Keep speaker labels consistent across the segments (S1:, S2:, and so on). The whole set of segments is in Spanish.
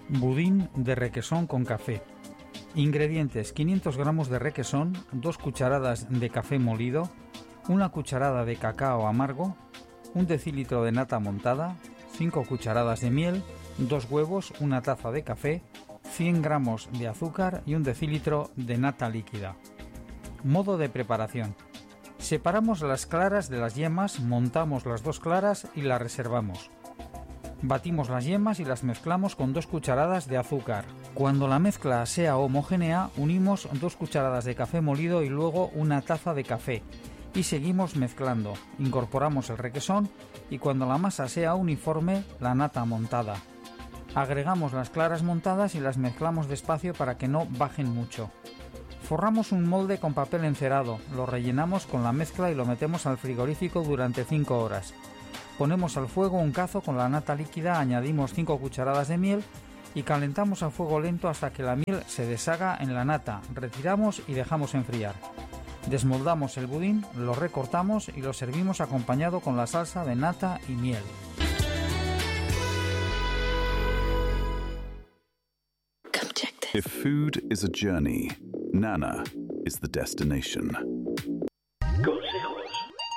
S1: Budín de requesón con café. Ingredientes: 500 gramos de requesón, 2 cucharadas de café molido, 1 cucharada de cacao amargo, 1 decilitro de nata montada, 5 cucharadas de miel, 2 huevos, 1 taza de café, 100 gramos de azúcar y 1 decilitro de nata líquida. Modo de preparación: separamos las claras de las yemas, montamos las 2 claras y las reservamos. Batimos las yemas y las mezclamos con 2 cucharadas de azúcar. Cuando la mezcla sea homogénea, unimos 2 cucharadas de café molido y luego 1 taza de café. Y seguimos mezclando. Incorporamos el requesón y cuando la masa sea uniforme, la nata montada. Agregamos las claras montadas y las mezclamos despacio para que no bajen mucho. Forramos un molde con papel encerado, lo rellenamos con la mezcla y lo metemos al frigorífico durante 5 horas. Ponemos al fuego un cazo con la nata líquida, añadimos 5 cucharadas de miel y calentamos a fuego lento hasta que la miel se deshaga en la nata. Retiramos y dejamos enfriar. Desmoldamos el budín, lo recortamos y lo servimos acompañado con la salsa de nata y miel.
S2: If food is a journey, Nana is the destination.
S3: Consejos.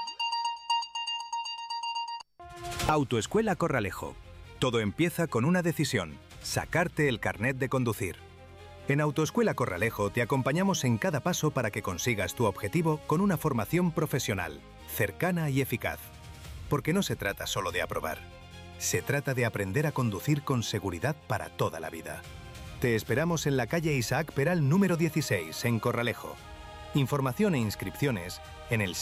S4: Autoescuela Corralejo. Todo empieza con una decisión: sacarte el carnet de conducir. En Autoescuela Corralejo te acompañamos en cada paso para que consigas tu objetivo con una formación profesional, cercana y eficaz. Porque no se trata solo de aprobar. Se trata de aprender a conducir con seguridad para toda la vida. Te esperamos en la calle Isaac Peral número 16, en Corralejo. Información e inscripciones en el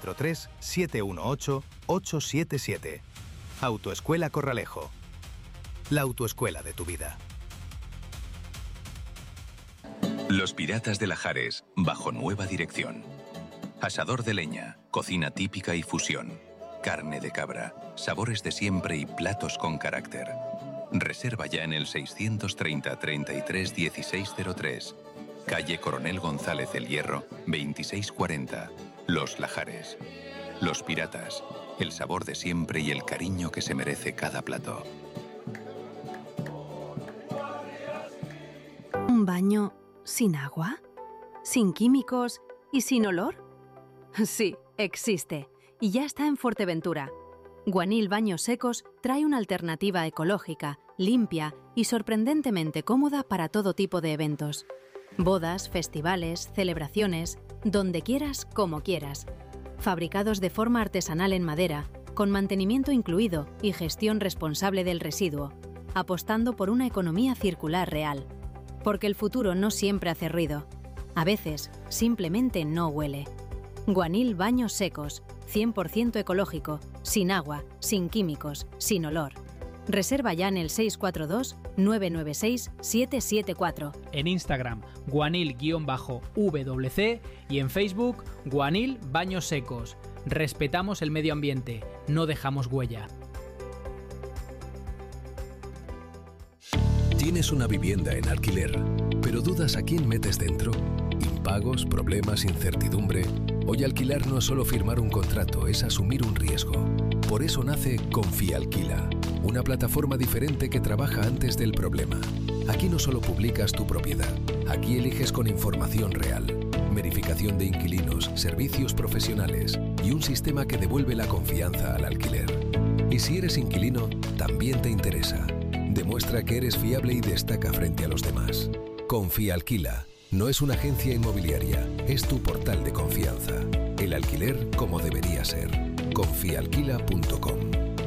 S4: 643-718-877. Autoescuela Corralejo. La autoescuela de tu vida.
S5: Los Piratas de Lajares, bajo nueva dirección. Asador de leña, cocina típica y fusión. Carne de cabra, sabores de siempre y platos con carácter. Reserva ya en el 630 33 1603. Calle Coronel González El Hierro, 2640. Los Lajares. Los Piratas, el sabor de siempre y el cariño que se merece cada plato.
S6: ¿Un baño sin agua? ¿Sin químicos y sin olor? Sí, existe. Y ya está en Fuerteventura. Guanil Baños Secos trae una alternativa ecológica, limpia y sorprendentemente cómoda para todo tipo de eventos. Bodas, festivales, celebraciones, donde quieras, como quieras. Fabricados de forma artesanal en madera, con mantenimiento incluido y gestión responsable del residuo, apostando por una economía circular real. Porque el futuro no siempre hace ruido. A veces, simplemente no huele. Guanil Baños Secos, 100% ecológico, sin agua, sin químicos, sin olor. Reserva ya en el 642-996-774.
S7: En Instagram, guanil_wc y en Facebook, Guanil Baños Secos. Respetamos el medio ambiente, no dejamos huella.
S8: Tienes una vivienda en alquiler, pero dudas a quién metes dentro. Impagos, problemas, incertidumbre. Hoy alquilar no es solo firmar un contrato, es asumir un riesgo. Por eso nace Confialquila, una plataforma diferente que trabaja antes del problema. Aquí no solo publicas tu propiedad, aquí eliges con información real, verificación de inquilinos, servicios profesionales y un sistema que devuelve la confianza al alquiler. Y si eres inquilino, también te interesa. Demuestra que eres fiable y destaca frente a los demás. Confialquila. No es una agencia inmobiliaria, es tu portal de confianza. El alquiler como debería ser. Confialquila.com.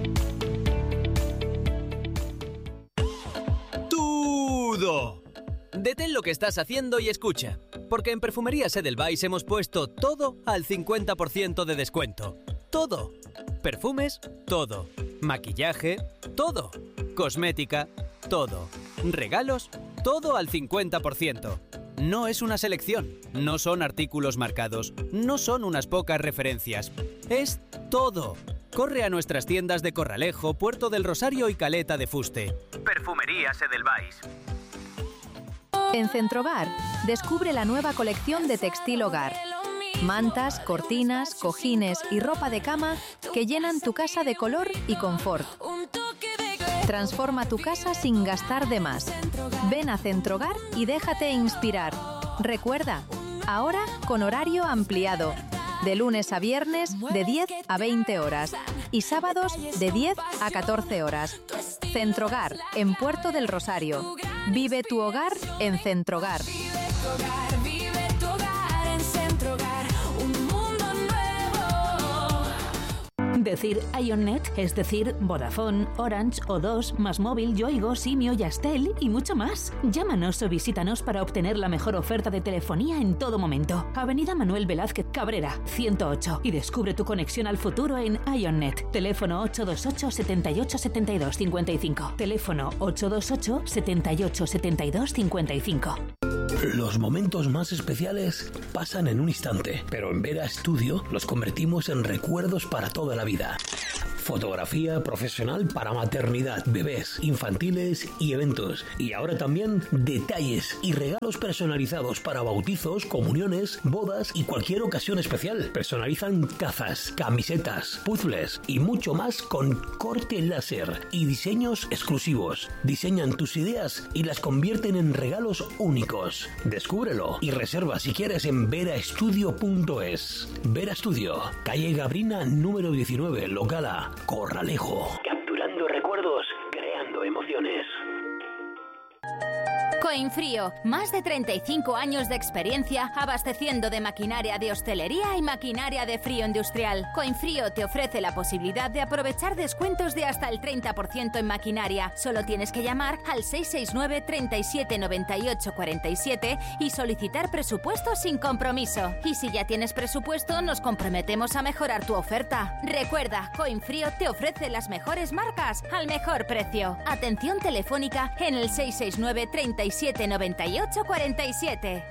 S9: ¡Todo! Detén lo que estás haciendo y escucha. Porque en Perfumerías Edelweiss hemos puesto todo al 50% de descuento. ¡Todo! Perfumes, todo. Maquillaje, todo. Cosmética, todo. Regalos, todo al 50%. No es una selección, no son artículos marcados, no son unas pocas referencias. Es todo. Corre a nuestras tiendas de Corralejo, Puerto del Rosario y Caleta de Fuste. Perfumerías Edelweiss.
S6: En Centrobar, descubre la nueva colección de textil hogar. Mantas, cortinas, cojines y ropa de cama que llenan tu casa de color y confort.
S10: Transforma tu casa sin gastar de más. Ven a Centrogar y déjate inspirar. Recuerda, ahora con horario ampliado. De lunes a viernes de 10 a 20 horas y sábados de 10 a 14 horas. Centrogar, en Puerto del Rosario. Vive tu hogar en Centrogar.
S11: Vive tu hogar en Centrogar, un mundo nuevo.
S12: Decir IONNET es decir Vodafone, Orange, O2, Más Móvil, Yoigo, Simio, Yastel y mucho más. Llámanos o visítanos para obtener la mejor oferta de telefonía en todo momento. Avenida Manuel Velázquez Cabrera, 108 y descubre tu conexión al futuro en IONNET. Teléfono 828 78 72 55. Teléfono 828 78 72 55.
S13: Los momentos más especiales pasan en un instante, pero en Vera Studio los convertimos en recuerdos para toda la vida. Fotografía profesional para maternidad, bebés, infantiles y eventos. Y ahora también detalles y regalos personalizados para bautizos, comuniones, bodas y cualquier ocasión especial. Personalizan tazas, camisetas, puzzles y mucho más con corte láser y diseños exclusivos. Diseñan tus ideas y las convierten en regalos únicos. Descúbrelo y reserva si quieres en verastudio.es. Vera Studio, calle Gabrina número 19, local A, Corralejo.
S3: Capturando recuerdos, creando emociones.
S14: Coinfrío, más de 35 años de experiencia abasteciendo de maquinaria de hostelería y maquinaria de frío industrial. Coinfrío te ofrece la posibilidad de aprovechar descuentos de hasta el 30% en maquinaria. Solo tienes que llamar al 669 37 98 47 y solicitar presupuesto sin compromiso. Y si ya tienes presupuesto, nos comprometemos a mejorar tu oferta. Recuerda, Coinfrío te ofrece las mejores marcas al mejor precio. Atención telefónica en el 669 37 98 47.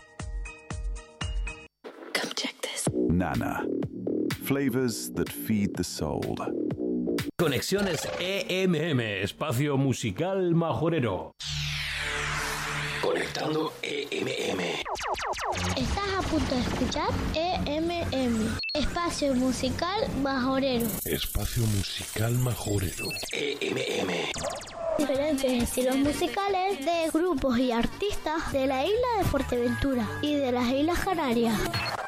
S2: Come check this. Nana. Flavors that feed the soul.
S13: Conexiones EMM, espacio musical majorero.
S3: Conectando EMM.
S15: Estás a punto de escuchar EMM, espacio musical majorero.
S8: Espacio musical majorero.
S3: EMM.
S15: Diferentes estilos musicales de grupos y artistas de la isla de Fuerteventura y de las Islas Canarias.